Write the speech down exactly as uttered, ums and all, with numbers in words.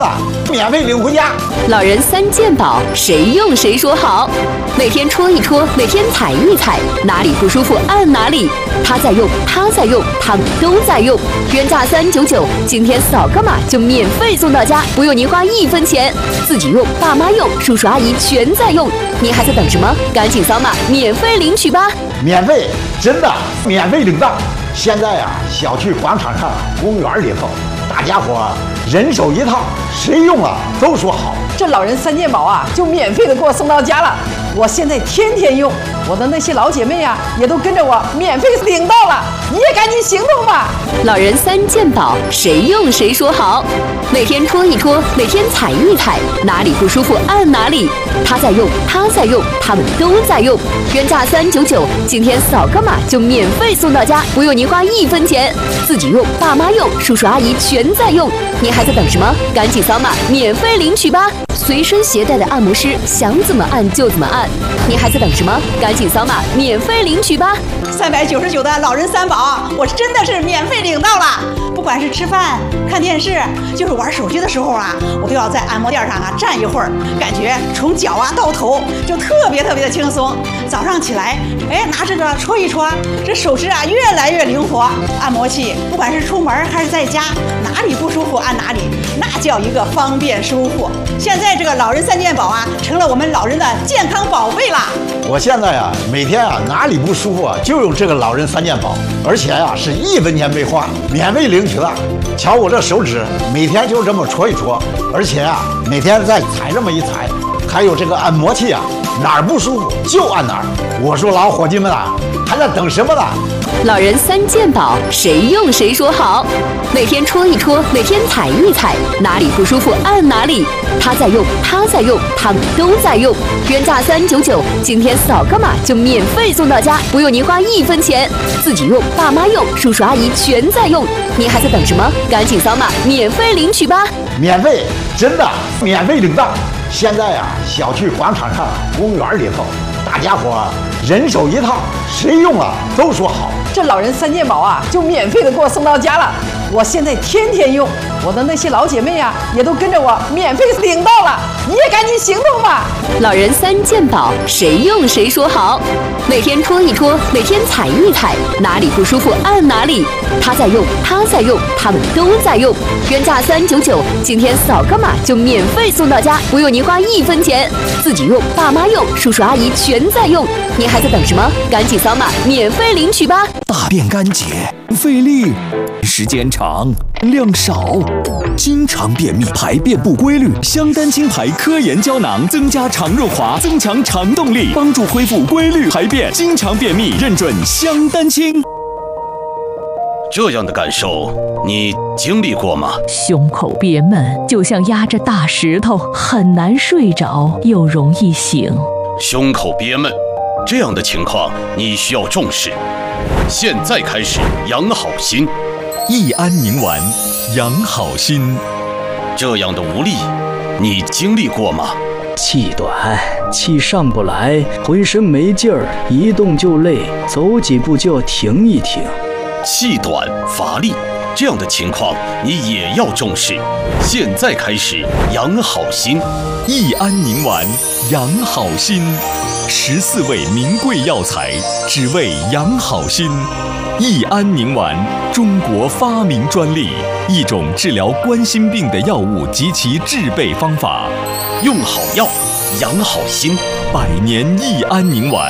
免费领回家。 老人三件宝，谁用谁说好。每天戳一戳，每天踩一踩，哪里不舒服按哪里。他在用，他在用，他们都在用。原价三九九，今天扫个码就免费送到家，不用您花一分钱。自己用，爸妈用，叔叔阿姨全在用。您还在等什么？赶紧扫码免费领取吧！ 免费，真的免费领到。现在啊，小区广场上、公园里头，大家伙人手一套，谁用了都说好。 这老人三件宝啊，就免费的给我送到家了。我现在天天用，我的那些老姐妹啊，也都跟着我免费领到了。你也赶紧行动吧！ 老人三件宝，谁用谁说好。每天戳一戳，每天踩一踩，哪里不舒服按哪里。他在用，他在用，他们都在用。原价三九九，今天扫个码就免费送到家，不用您花一分钱。自己用，爸妈用，叔叔阿姨全在用。您还在等什么？赶紧扫码免费领取吧！随身携带的按摩师，想怎么按就怎么按。您还在等什么？赶紧扫码免费领取吧！ 三百九十九的老人三宝，我真的是免费领到了。不管是吃饭、看电视，就是玩手机的时候啊，我都要在按摩垫上啊站一会儿，感觉从脚啊到头就特别特别的轻松。早上起来，哎，拿这个搓一搓，这手指啊越来越灵活。按摩器不管是出门还是在家，哪里不舒服按哪里，那叫一个方便舒服。现在这个老人三件宝啊，成了我们老人的健康宝贝啦。 我现在啊，每天啊哪里不舒服啊，就用这个老人三件宝，而且啊是一分钱没花，免费领取了。瞧我这手指，每天就这么搓一搓，而且啊每天再踩这么一踩，还有这个按摩器啊，哪儿不舒服就按哪儿。我说老伙计们啊，还在等什么呢？ 老人三件宝，谁用谁说好。每天戳一戳，每天踩一踩，哪里不舒服按哪里。他在用，他在用，他们都在用。原价三九九，今天扫个码就免费送到家，不用您花一分钱。自己用，爸妈用，叔叔阿姨全在用。您还在等什么？赶紧扫码免费领取吧！ 免费，真的免费领到。现在啊，小区广场上、公园里头，大家伙人手一套，谁用了都说好。 这老人三件宝啊，就免费的给我送到家了。我现在天天用，我的那些老姐妹啊，也都跟着我免费领到了。你也赶紧行动吧！ 老人三件宝，谁用谁说好。每天戳一戳，每天踩一踩，哪里不舒服按哪里。他在用，他在用，他们都在用。原价三九九，今天扫个码就免费送到家，不用您花一分钱。自己用，爸妈用，叔叔阿姨全在用。您还在等什么？赶紧扫码免费领取吧！ 大便干结，费力，时间长，量少，经常便秘，排便不规律。香丹清排科研胶囊增加肠润滑，增强肠动力，帮助恢复规律排便。经常便秘，认准香丹清。 这样的感受，你经历过吗？ 胸口憋闷，就像压着大石头，很难睡着，又容易醒。 胸口憋闷，这样的情况你需要重视。现在开始养好心， 益安宁丸，养好心。 这样的无力，你经历过吗？ 气短，气上不来，浑身没劲儿，一动就累，走几步就要停一停。 气短乏力，这样的情况你也要重视。现在开始养好心， 益安宁丸，养好心。十四味名贵药材，只为养好心。益安宁丸，中国发明专利，一种治疗冠心病的药物及其制备方法。 用好药，养好心， 百年益安宁丸。